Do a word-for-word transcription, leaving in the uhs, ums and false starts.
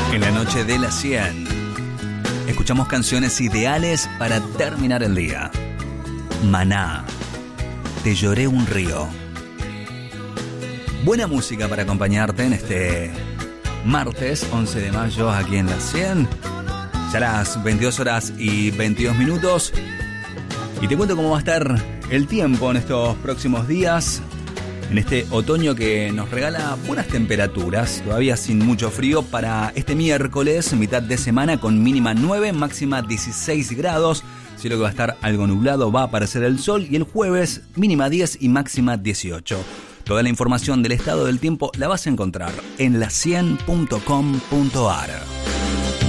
En la noche de las cien, escuchamos canciones ideales para terminar el día. Maná, Te lloré un río. Buena música para acompañarte en este martes once de mayo aquí en las cien. Ya las veintidós horas y veintidós minutos. Y te cuento cómo va a estar el tiempo en estos próximos días. En este otoño que nos regala buenas temperaturas, todavía sin mucho frío, para este miércoles, mitad de semana, con mínima nueve, máxima dieciséis grados. Cielo que va a estar algo nublado, va a aparecer el sol. Y el jueves, mínima diez y máxima dieciocho. Toda la información del estado del tiempo la vas a encontrar en la cien punto com punto a r.